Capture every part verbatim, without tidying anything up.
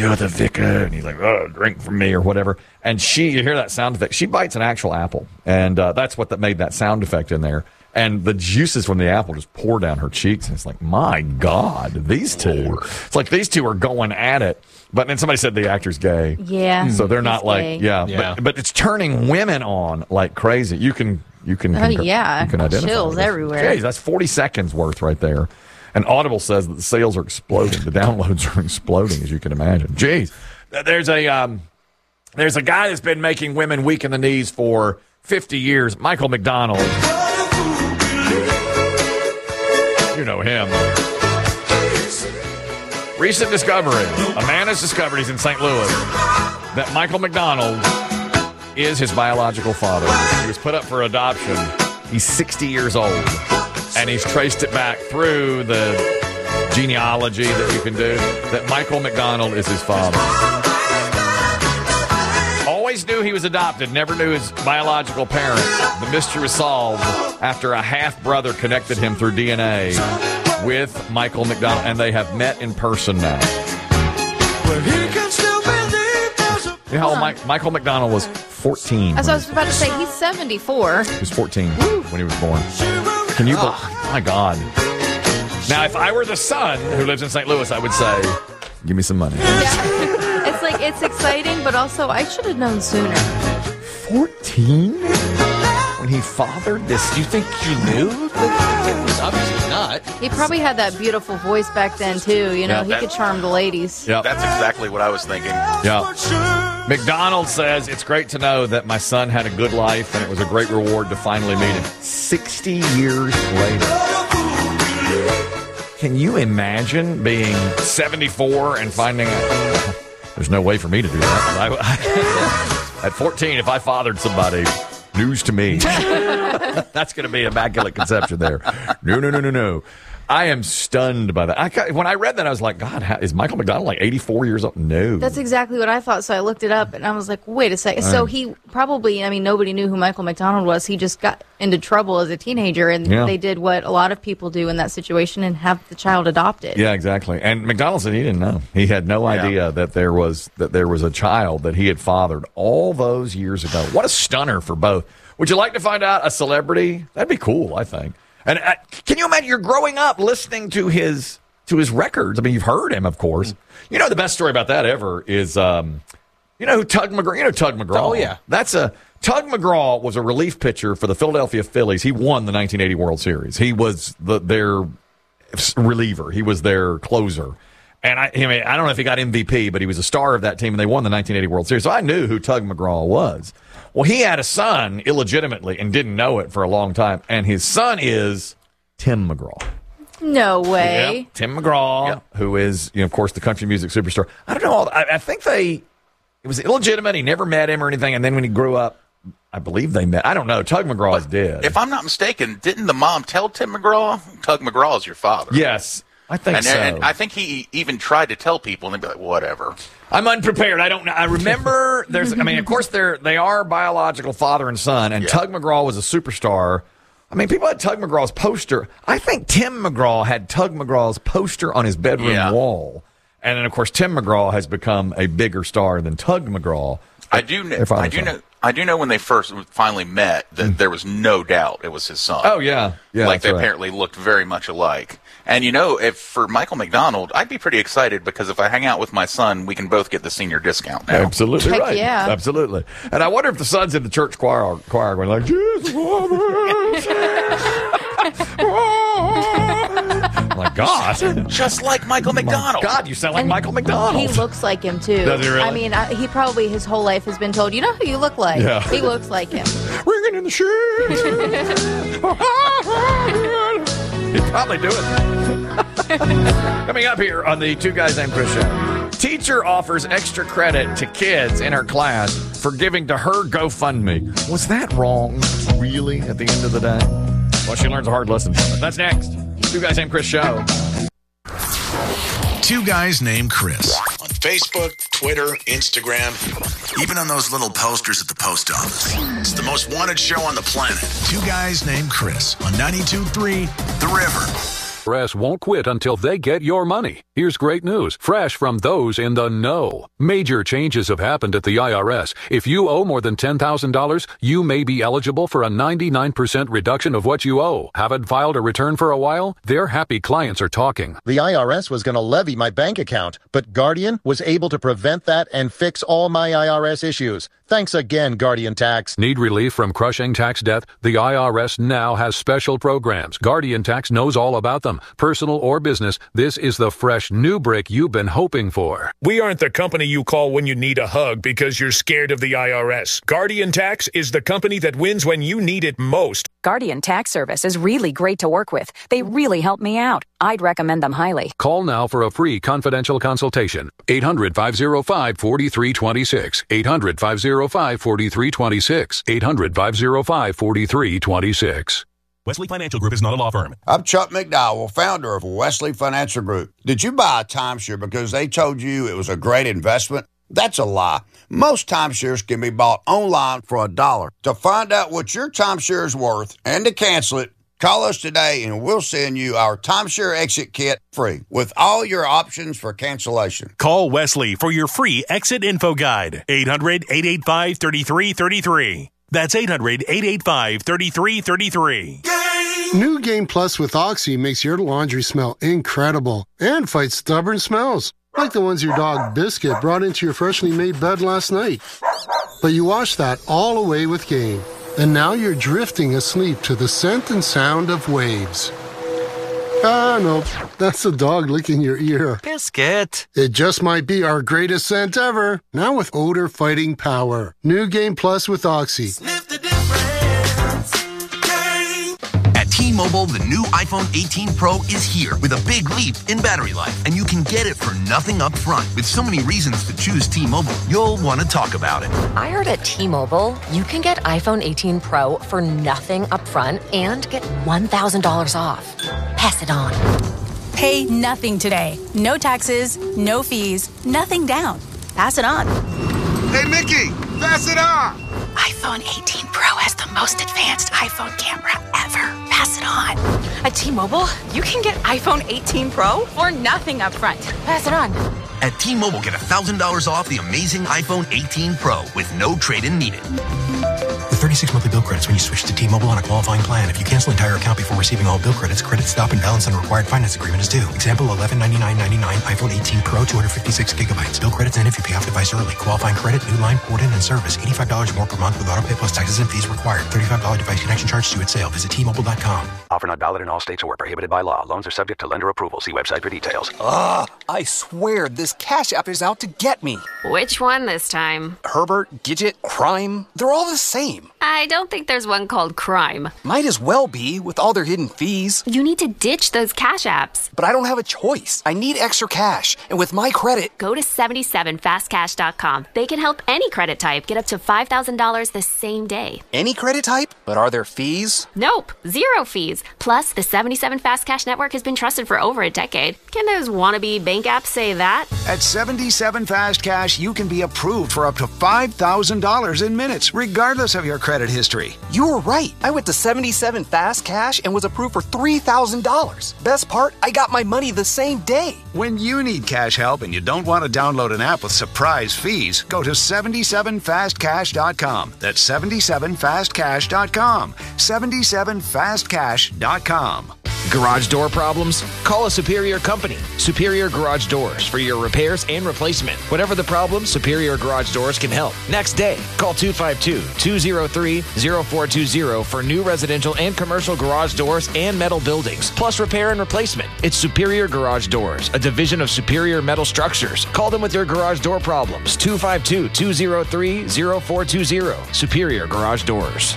you're the vicar. And he's like, oh, drink from me or whatever. And she, you hear that sound effect. She bites an actual apple. And uh, that's what that made that sound effect in there. And the juices from the apple just pour down her cheeks. And it's like, my God, these two. It's like these two are going at it. But then somebody said the actor's gay. Yeah. So they're not like, gay. yeah. Yeah. But, but it's turning women on like crazy. You can, you can, Oh, concur- yeah. you can identify. Chills with this. everywhere. Jeez, that's forty seconds worth right there. And Audible says that the sales are exploding. The downloads are exploding, as you can imagine. Jeez. There's a, um, there's a guy that's been making women weak in the knees for fifty years. Michael McDonald. You know him. Recent discovery. A man has discovered, he's in Saint Louis, that Michael McDonald is his biological father. He was put up for adoption. He's sixty years old. And he's traced it back through the genealogy that you can do, that Michael McDonald is his father. Always knew he was adopted, never knew his biological parents. The mystery was solved after a half-brother connected him through D N A with Michael McDonald, and they have met in person now. You know how Mike, Michael McDonald was fourteen. As I was about to say, he's seventy-four. He was fourteen when he was born. Can you believe? Oh, my God. Now, if I were the son who lives in Saint Louis, I would say, give me some money. Yeah. It's like, it's exciting, but also I should have known sooner. fourteen? When he fathered this, You think you knew? Obviously not. He probably had that beautiful voice back then, too. You know, Yeah, he that- could charm the ladies. Yep. That's exactly what I was thinking. Yeah. McDonald says, it's great to know that my son had a good life, and it was a great reward to finally meet him. sixty years later. Can you imagine being seventy-four and finding out? There's no way for me to do that. I, at fourteen, if I fathered somebody, news to me. That's going to be immaculate conception there. No, no, no, no, no. I am stunned by that. I, when I read that, I was like, God, how, is Michael McDonald like eighty-four years old? No. That's exactly what I thought. So I looked it up and I was like, wait a second. So he probably, I mean, nobody knew who Michael McDonald was. He just got into trouble as a teenager, and Yeah. they did what a lot of people do in that situation and have the child adopted. Yeah, exactly. And McDonald said he didn't know. He had no Yeah. idea that there was that there was a child that he had fathered all those years ago. What a stunner for both. Would you like to find out a celebrity? That'd be cool, I think. And uh, can you imagine you're growing up listening to his to his records? I mean, you've heard him, of course. You know, the best story about that ever is, um, you know, who Tug McGraw. You know Tug McGraw. Oh, yeah. That's a Tug McGraw was a relief pitcher for the Philadelphia Phillies. He won the nineteen eighty World Series. He was the their reliever. He was their closer. And I, I mean, I don't know if he got M V P, but he was a star of that team, and they won the nineteen eighty World Series. So I knew who Tug McGraw was. Well, he had a son illegitimately and didn't know it for a long time, and his son is Tim McGraw. No way. Yep. Tim McGraw, Yep. who is, you know, of course, the country music superstar. I don't know. I, I think they, it was illegitimate. He never met him or anything, and then when he grew up, I believe they met. I don't know. Tug McGraw is dead. If I'm not mistaken, didn't the mom tell Tim McGraw, Tug McGraw is your father? Yes, I think And, so. and I think he even tried to tell people, and they'd be like, whatever. I'm unprepared. I don't know. I remember there's, I mean, of course, they're, they are biological father and son, and Yeah. Tug McGraw was a superstar. I mean, people had Tug McGraw's poster. I think Tim McGraw had Tug McGraw's poster on his bedroom Yeah. wall. And then, of course, Tim McGraw has become a bigger star than Tug McGraw. I do know. If I I do was know. I do know when they first finally met that there was no doubt it was his son. Oh, yeah. Yeah, like that's they right. apparently looked very much alike. And you know, if for Michael McDonald, I'd be pretty excited because if I hang out with my son, we can both get the senior discount now. Absolutely Heck right. yeah. Absolutely. And I wonder if the son's in the church choir, choir going like, Jesus, oh my God. Just like Michael McDonald. God, you sound like And Michael McDonald. He looks like him, too. Does he really? I mean, I, he probably his whole life has been told, you know who you look like? Yeah. He looks like him. Ringing in the sheets. He'd probably do it. Coming up here on the Two Guys Named Chris show. Teacher offers extra credit to kids in her class for giving to her GoFundMe. Was that wrong, really, at the end of the day? Well, she learns a hard lesson from it. That's next. Two Guys Named Chris show. Two Guys Named Chris. On Facebook, Twitter, Instagram, even on those little posters at the post office. It's the most wanted show on the planet. Two Guys Named Chris on ninety-two point three The River. I R S won't quit until they get your money. Here's great news, fresh from those in the know. Major changes have happened at the I R S. If you owe more than ten thousand dollars, you may be eligible for a ninety-nine percent reduction of what you owe. Haven't filed a return for a while? Their happy clients are talking. The I R S was going to levy my bank account, but Guardian was able to prevent that and fix all my I R S issues. Thanks again, Guardian Tax. Need relief from crushing tax debt? The I R S now has special programs. Guardian Tax knows all about them. Personal or business, this is the fresh new break you've been hoping for. We aren't the company you call when you need a hug because you're scared of the I R S. Guardian Tax is the company that wins when you need it most. Guardian Tax Service is really great to work with. They really help me out. I'd recommend them highly. Call now for a free confidential consultation. eight hundred, five oh five, four three two six. eight hundred, five oh five, four three two six. eight hundred, five oh five, four three two six. Wesley Financial Group is not a law firm. I'm Chuck McDowell, founder of Wesley Financial Group. Did you buy a timeshare because they told you it was a great investment? That's a lie. Most timeshares can be bought online for a dollar. To find out what your timeshare is worth and to cancel it, call us today and we'll send you our timeshare exit kit free with all your options for cancellation. Call Wesley for your free exit info guide. eight hundred, eight eight five, three three three three. That's eight hundred, eight eight five, three three three three. New Game Plus with Oxy makes your laundry smell incredible and fights stubborn smells, like the ones your dog Biscuit brought into your freshly made bed last night. But you wash that all away with Game, and now you're drifting asleep to the scent and sound of waves. Ah, no, that's the dog licking your ear. Biscuit. It just might be our greatest scent ever, now with odor-fighting power. New Game Plus with Oxy. Sniff the difference. At T-Mobile, the new iPhone eighteen Pro is here with a big leap in battery life, and you can get it for nothing up front. With so many reasons to choose T-Mobile, you'll want to talk about it. I heard at T-Mobile, you can get iPhone eighteen Pro for nothing up front and get one thousand dollars off. Pass it on. Pay nothing today. No taxes, no fees, nothing down. Pass it on. Hey, Mickey, pass it on. iPhone eighteen Pro has the most advanced iPhone camera ever. Pass it on. At T-Mobile, you can get iPhone eighteen Pro for nothing up front. Pass it on. At T-Mobile, get one thousand dollars off the amazing iPhone eighteen Pro with no trade-in needed. With thirty-six monthly bill credits when you switch to T-Mobile on a qualifying plan. If you cancel entire account before receiving all bill credits, credit stop and balance on a required finance agreement is due. Example, eleven ninety-nine ninety-nine iPhone eighteen Pro, two hundred fifty-six gigabytes. Bill credits end if you pay off device early. Qualifying credit, new line, port in, and service. eighty-five dollars more per month with auto pay plus taxes and fees required. thirty-five dollars device connection charge due at sale. Visit T Mobile dot com. Offer not valid in all states or prohibited by law. Loans are subject to lender approval. See website for details. Ugh, I swear this Cash App is out to get me. Which one this time? Herbert, Gidget, Crime, they're all the same. I don't think there's one called Crime. Might as well be, with all their hidden fees. You need to ditch those Cash Apps. But I don't have a choice. I need extra cash. And with my credit... Go to seventy-seven fast cash dot com. They can help any credit type get up to five thousand dollars the same day. Any credit type? But are there fees? Nope. Zero fees. Plus, the seventy-seven Fast Cash Network has been trusted for over a decade. Can those wannabe bank apps say that? At seventy-seven Fast Cash, you can be approved for up to five thousand dollars in minutes, regardless of your credit history. You were right. I went to seventy-seven Fast Cash and was approved for three thousand dollars. Best part, I got my money the same day. When you need cash help and you don't want to download an app with surprise fees, go to seventy-seven fast cash dot com. That's seventy-seven fast cash dot com. seventy-seven fast cash dot com. Garage door problems? Call a Superior company. Superior Garage Doors for your repairs and replacement. Whatever the problem, Superior Garage Doors can help. Next day, call two five two, two oh three, oh four two oh for new residential and commercial garage doors and metal buildings, plus repair and replacement. It's Superior Garage Doors, a division of Superior Metal Structures. Call them with your garage door problems. two five two, two oh three, oh four two oh. Superior Garage Doors.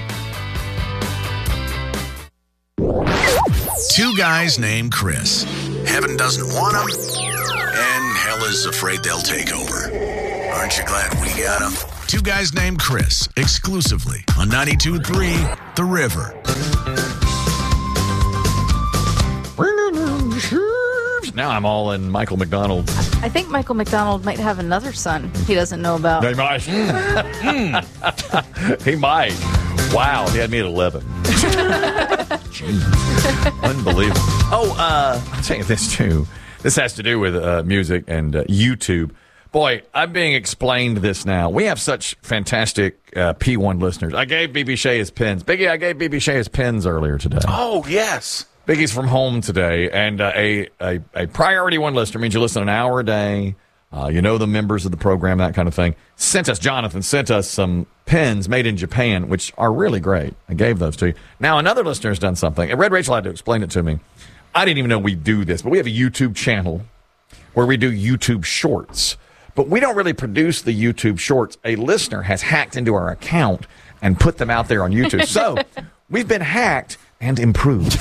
Two guys named Chris. Heaven doesn't want them, and hell is afraid they'll take over. Aren't you glad we got them? Two guys named Chris, exclusively on ninety-two point three The River. Now I'm all in Michael McDonald. I think Michael McDonald might have another son he doesn't know about. He might. He might. Wow, he had me at eleven. Jeez. Unbelievable. Oh, uh, I'll tell you this, too. This has to do with uh, music and uh, YouTube. Boy, I'm being explained this now. We have such fantastic uh, P one listeners. I gave B B Shea his pins. Biggie, I gave B B Shea his pins earlier today. Oh, yes. Biggie's from home today, and uh, a, a a priority one listener means you listen an hour a day. Uh, you know the members of the program, that kind of thing. Sent us, Jonathan sent us some pins made in Japan, which are really great. I gave those to you. Now, another listener has done something. Red Rachel had to explain it to me. I didn't even know we do this, but we have a YouTube channel where we do YouTube shorts. But we don't really produce the YouTube shorts. A listener has hacked into our account and put them out there on YouTube. So we've been hacked and improved.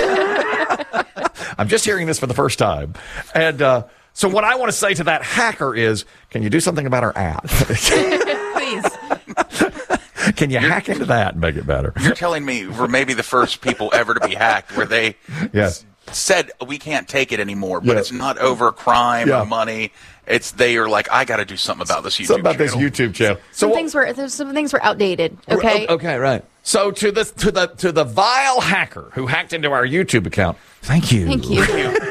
I'm just hearing this for the first time. And uh, so what I want to say to that hacker is, can you do something about our app? Please. Can you hack into that and make it better? You're telling me we're maybe the first people ever to be hacked where they yes. said we can't take it anymore, but yeah. it's not over crime yeah. or money. It's they are like, I got to do something about this YouTube something about channel. this YouTube channel. Some so things were there's some things were outdated. Okay. Okay, right. So to the to the to the vile hacker who hacked into our YouTube account, thank you. Thank you.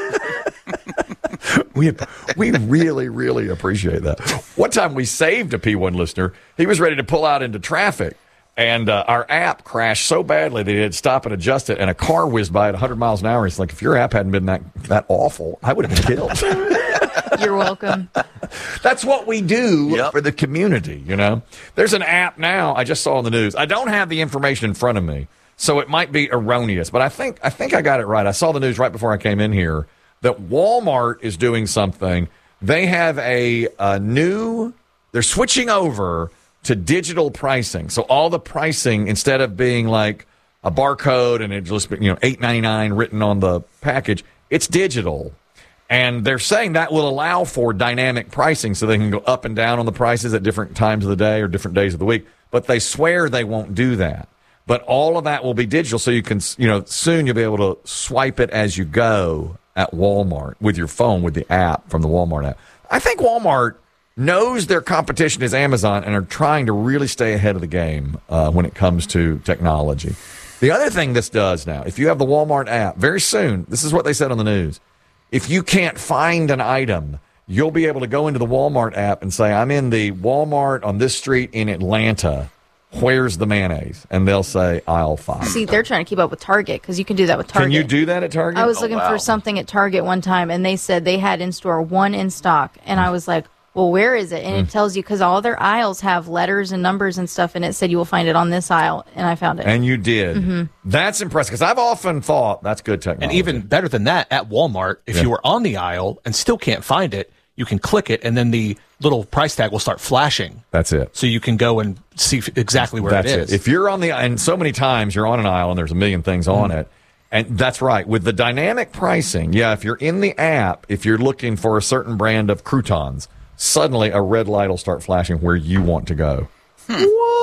we we really really appreciate that. One time we saved a P one listener. He was ready to pull out into traffic, and uh, our app crashed so badly that he had to stop and adjust it, and a car whizzed by at one hundred miles an hour. He's like, if your app hadn't been that that awful, I would have been killed. You're welcome. That's what we do yep. for the community, you know. There's an app now I just saw in the news. I don't have the information in front of me, so it might be erroneous, but I think I think I got it right. I saw the news right before I came in here that Walmart is doing something. They have a, a new, they're switching over to digital pricing. So all the pricing, instead of being like a barcode and it just, you know, eight ninety-nine written on the package, it's digital. And they're saying that will allow for dynamic pricing so they can go up and down on the prices at different times of the day or different days of the week. But they swear they won't do that. But all of that will be digital, so you can, you know, soon you'll be able to swipe it as you go at Walmart with your phone, with the app from the Walmart app. I think Walmart knows their competition is Amazon and are trying to really stay ahead of the game uh, when it comes to technology. The other thing this does now, if you have the Walmart app, very soon, this is what they said on the news, if you can't find an item, you'll be able to go into the Walmart app and say, I'm in the Walmart on this street in Atlanta. Where's the mayonnaise? And they'll say aisle five. See, they're trying to keep up with Target because you can do that with Target. Can you do that at Target? I was oh, looking wow. for something at Target one time, and they said they had in store one in stock. And I was like, well, where is it? And mm. it tells you because all their aisles have letters and numbers and stuff, and it said you will find it on this aisle. And I found it. And you did. Mm-hmm. That's impressive because I've often thought that's good technology. And even better than that, at Walmart, if yeah. you were on the aisle and still can't find it, you can click it, and then the little price tag will start flashing. That's it. So you can go and see exactly where that's it is. It. If you're on the, and so many times you're on an aisle and there's a million things mm-hmm. on it, and that's right. With the dynamic pricing, yeah, if you're in the app, if you're looking for a certain brand of croutons, suddenly a red light will start flashing where you want to go. Hmm.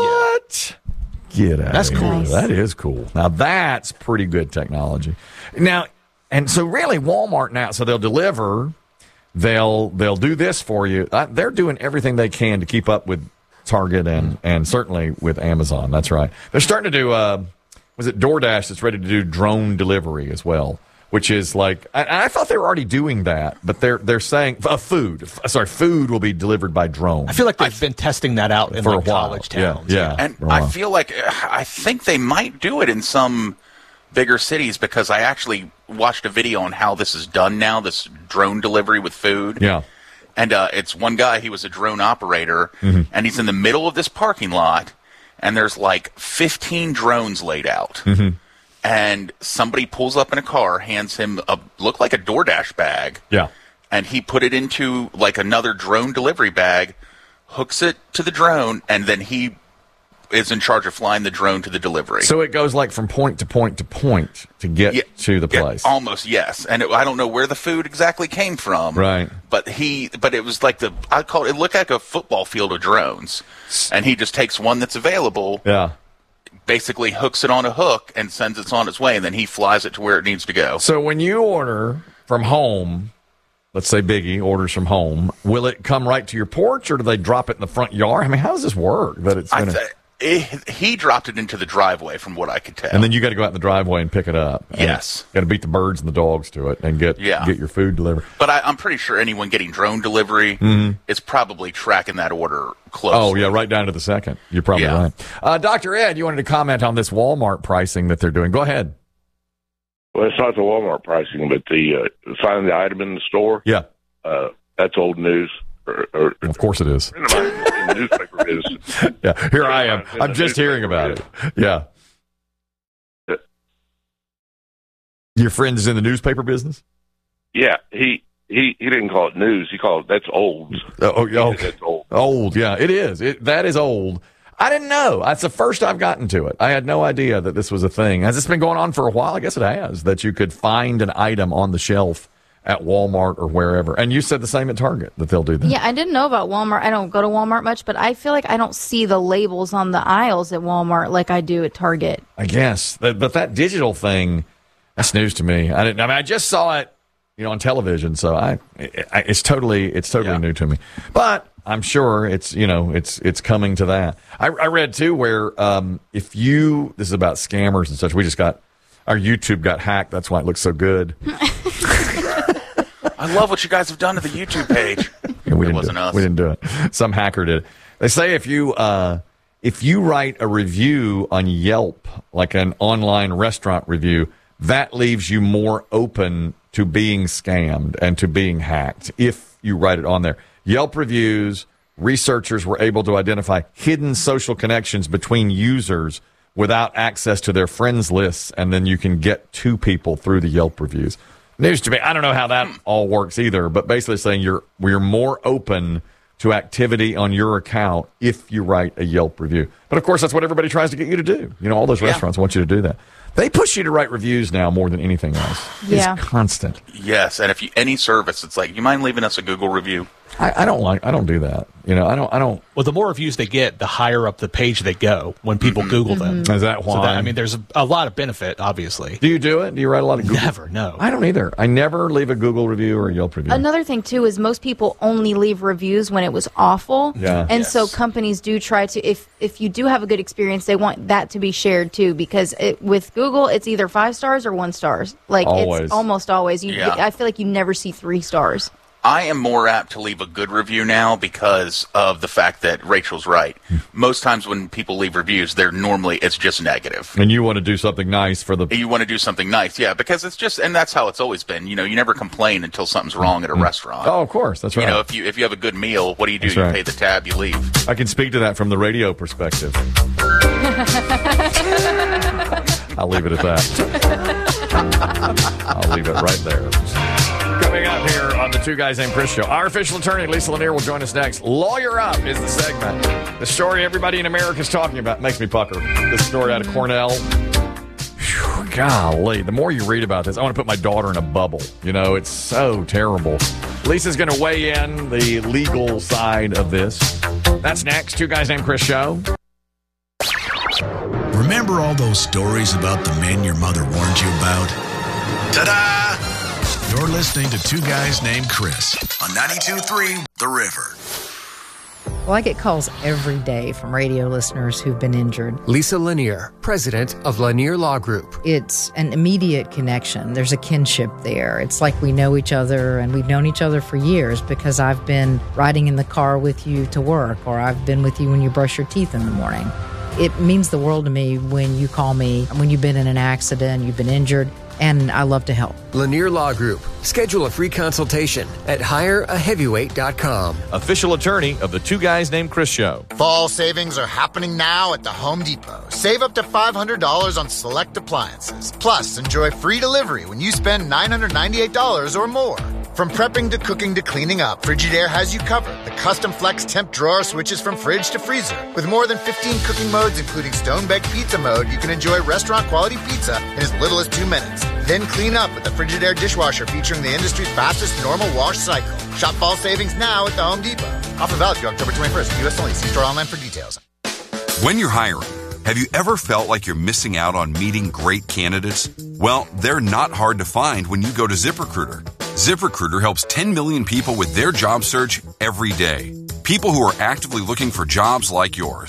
What? Yeah. Get out That's of cool. here. That is cool. Now, that's pretty good technology. Now, and so really Walmart now, so they'll deliver... They'll they'll do this for you. Uh, they're doing everything they can to keep up with Target and, and certainly with Amazon. That's right. They're starting to do, uh, was it DoorDash that's ready to do drone delivery as well, which is like, I, I thought they were already doing that, but they're they're saying, uh, food, sorry, food will be delivered by drone. I feel like they've been testing that out in for like a while. college towns. Yeah, yeah. And I feel like, I think they might do it in some bigger cities because I actually watched a video on how this is done now, this drone delivery with food. Yeah. And uh, it's one guy, he was a drone operator, mm-hmm. and he's in the middle of this parking lot, and there's like fifteen drones laid out. Mm-hmm. And somebody pulls up in a car, hands him a, look like a DoorDash bag. Yeah. And he put it into like another drone delivery bag, hooks it to the drone, and then he is in charge of flying the drone to the delivery. So it goes like from point to point to point to get yeah, to the place. Yeah, almost, yes. And it, I don't know where the food exactly came from. Right. But he, but it was like the, I call it, it looked like a football field of drones. And he just takes one that's available. Yeah. Basically hooks it on a hook and sends it on its way, and then he flies it to where it needs to go. So when you order from home, let's say Biggie orders from home, will it come right to your porch, or do they drop it in the front yard? I mean, how does this work? That it's gonna... I th- It, he dropped it into the driveway, from what I could tell. And then you got to go out in the driveway and pick it up. Yes. Got to beat the birds and the dogs to it and get Yeah. get your food delivered. But I, I'm pretty sure anyone getting drone delivery Mhm. is probably tracking that order closely. Oh, yeah, right down to the second. You're probably Yeah. right. Uh, Doctor Ed, you wanted to comment on this Walmart pricing that they're doing. Go ahead. Well, it's not the Walmart pricing, but the uh, finding the item in the store. Yeah. Uh, that's old news. Or, or, of course it is. In the newspaper business. Yeah, here I am. In I'm the just hearing newspaper about it. business. Yeah. Your friend is in the newspaper business? Yeah, he, he, he didn't call it news. He called it, that's old. Oh, oh, yeah, okay. That's old. Old, yeah, it is. It, that is old. I didn't know. That's the first I've gotten to it. I had no idea that this was a thing. Has this been going on for a while? I guess it has, that you could find an item on the shelf at Walmart or wherever. And you said the same at Target, that they'll do that. Yeah, I didn't know about Walmart. I don't go to Walmart much, but I feel like I don't see the labels on the aisles at Walmart like I do at Target. I guess. But but that digital thing, that's news to me. I didn't. I mean, I just saw it, you know, on television, so I, I it's totally it's totally new to me. But I'm sure it's you know it's it's coming to that. I, I read too where um, if you this is about scammers and such. We just got our YouTube got hacked. That's why it looks so good. I love what you guys have done to the YouTube page. Yeah, we it didn't wasn't do it. us. We didn't do it. Some hacker did it. They say if you uh, if you write a review on Yelp, like an online restaurant review, that leaves you more open to being scammed and to being hacked if you write it on there. Yelp reviews, researchers were able to identify hidden social connections between users without access to their friends lists, and then you can get to people through the Yelp reviews. News to me. I don't know how that all works either, but basically saying you're we're more open to activity on your account if you write a Yelp review. But of course, that's what everybody tries to get you to do. You know, all those Yeah. restaurants want you to do that. They push you to write reviews now more than anything else. Yeah. It's constant. Yes, and if you any service, it's like, you mind leaving us a Google review? I, I don't like. I don't do that. You know, I don't. I don't. Well, the more reviews they get, the higher up the page they go when people Google them. Is that why? So that, I mean, there's a, a lot of benefit, obviously. Do you do it? Do you write a lot of Google? Never, no. I don't either. I never leave a Google review or a Yelp review. Another thing too is most people only leave reviews when it was awful. Yeah. And so companies do try to, if if you do have a good experience, they want that to be shared too, because it, with Google it's either five stars or one stars. Like Always. it's almost always. You, Yeah. I feel like you never see three stars. I am more apt to leave a good review now because of the fact that Rachel's right. Most times when people leave reviews, they're normally, it's just negative. And you want to do something nice for the. You want to do something nice, yeah, because it's just, and that's how it's always been. You know, you never complain until something's wrong at a restaurant. Oh, of course, that's right. You know, if you if you have a good meal, what do you do? That's You right. pay the tab, you leave. I can speak to that from the radio perspective. I'll leave it at that. I'll leave it right there. Coming up here on the Two Guys Named Chris show, our official attorney, Lisa Lanier, will join us next. Lawyer Up is the segment. The story everybody in America is talking about makes me pucker. This story out of Cornell. Whew, golly, the more you read about this, I want to put my daughter in a bubble. You know, it's so terrible. Lisa's going to weigh in the legal side of this. That's next. Two Guys Named Chris show. Remember all those stories about the men your mother warned you about? Ta-da! You're listening to Two Guys Named Chris on ninety-two point three The River. Well, I get calls every day from radio listeners who've been injured. Lisa Lanier, president of Lanier Law Group. It's an immediate connection. There's a kinship there. It's like we know each other, and we've known each other for years because I've been riding in the car with you to work, or I've been with you when you brush your teeth in the morning. It means the world to me when you call me, when you've been in an accident, you've been injured, and I love to help. Lanier Law Group. Schedule a free consultation at hire a heavyweight dot com. Official attorney of the Two Guys Named Chris show. Fall savings are happening now at the Home Depot. Save up to five hundred dollars on select appliances. Plus, enjoy free delivery when you spend nine hundred ninety-eight dollars or more. From prepping to cooking to cleaning up, Frigidaire has you covered. The custom flex temp drawer switches from fridge to freezer. With more than fifteen cooking modes, including stone baked pizza mode, you can enjoy restaurant quality pizza in as little as two minutes. Then clean up with the Frigidaire dishwasher featuring the industry's fastest normal wash cycle. Shop fall savings now at the Home Depot. Offer valid through October twenty-first. U S only. See store online for details. When you're hiring, have you ever felt like you're missing out on meeting great candidates? Well, they're not hard to find when you go to ZipRecruiter. ZipRecruiter helps ten million people with their job search every day. People who are actively looking for jobs like yours.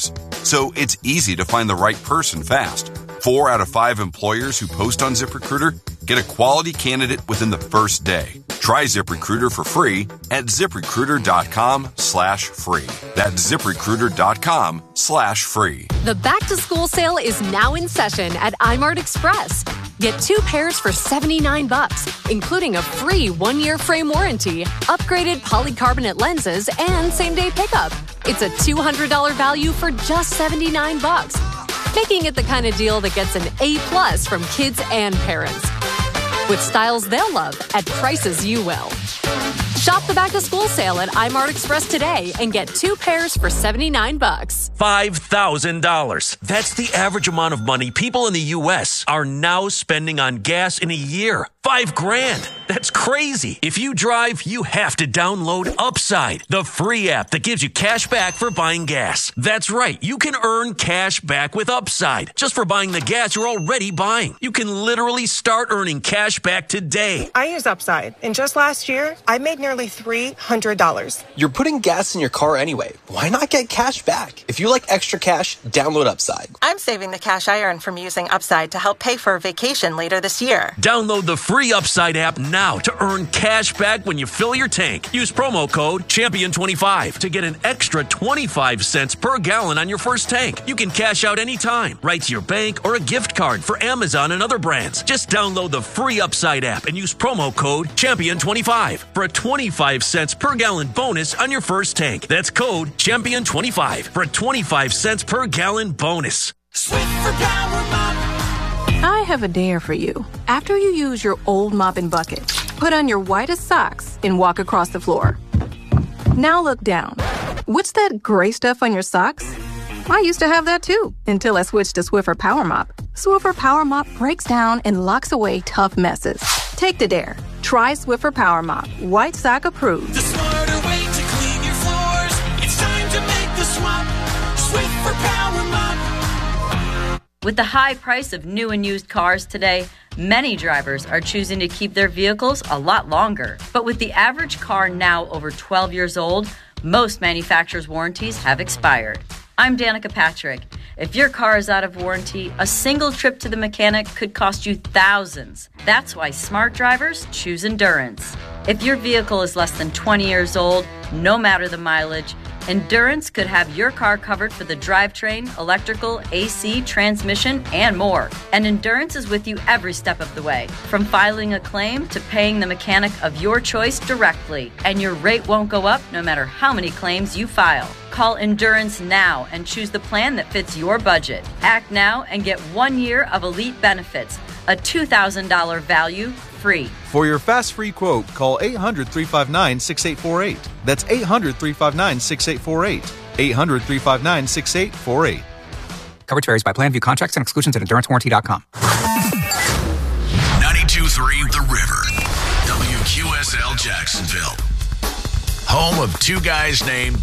so it's easy to find the right person fast. Four out of five employers who post on ZipRecruiter get a quality candidate within the first day. Try ZipRecruiter for free at ZipRecruiter.com slash free. That's ZipRecruiter.com slash free. The back-to-school sale is now in session at iMart Express. Get two pairs for seventy-nine bucks, including a free one-year frame warranty, upgraded polycarbonate lenses, and same-day pickup. It's a two hundred dollars value for just seventy-nine bucks, making it the kind of deal that gets an A plus from kids and parents. With styles they'll love at prices you will. Shop the back-to-school sale at iMart Express today and get two pairs for seventy-nine bucks. five thousand dollars. That's the average amount of money people in the U S are now spending on gas in a year. Five grand. That's crazy. If you drive, you have to download Upside, the free app that gives you cash back for buying gas. That's right. You can earn cash back with Upside just for buying the gas you're already buying. You can literally start earning cash back today. I use Upside, and just last year, I made nearly three hundred dollars. You're putting gas in your car anyway. Why not get cash back? If you like extra cash, download Upside. I'm saving the cash I earn from using Upside to help pay for a vacation later this year. Download the free Upside app now to earn cash back when you fill your tank. Use promo code champion twenty-five to get an extra twenty-five cents per gallon on your first tank. You can cash out anytime, right to your bank or a gift card for Amazon and other brands. Just download the free Upside app and use promo code champion twenty-five for a twenty-five cents per gallon bonus on your first tank. That's code champion twenty-five for a twenty-five cents per gallon bonus. Swift for Power Mop. I have a dare for you. After you use your old mop and bucket, put on your whitest socks and walk across the floor. Now look down. What's that gray stuff on your socks? I used to have that too, until I switched to Swiffer Power Mop. Swiffer Power Mop breaks down and locks away tough messes. Take the dare. Try Swiffer Power Mop. White sock approved. The smarter way to clean your floors. It's time to make the swap. Swiffer Power Mop. With the high price of new and used cars today, many drivers are choosing to keep their vehicles a lot longer. But with the average car now over twelve years old, most manufacturers' warranties have expired. I'm Danica Patrick. If your car is out of warranty, a single trip to the mechanic could cost you thousands. That's why smart drivers choose Endurance. If your vehicle is less than twenty years old, no matter the mileage, Endurance could have your car covered for the drivetrain, electrical, A C, transmission, and more. And Endurance is with you every step of the way, from filing a claim to paying the mechanic of your choice directly. And your rate won't go up no matter how many claims you file. Call Endurance now and choose the plan that fits your budget. Act now and get one year of elite benefits, a two thousand dollars value free. For your fast free quote, call eight hundred, three five nine, six eight four eight. That's eight hundred, three five nine, six eight four eight. eight hundred, three five nine, six eight four eight. Coverage varies by plan. View contracts and exclusions at endurance warranty dot com. ninety-two point three The River. W Q S L Jacksonville. Home of two guys named